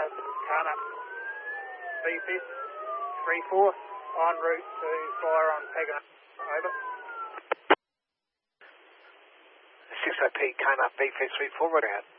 Karnup VFIS 3-4 en route to fire on Pegger. Over. 60P Karnup VFIS 3-4, right out.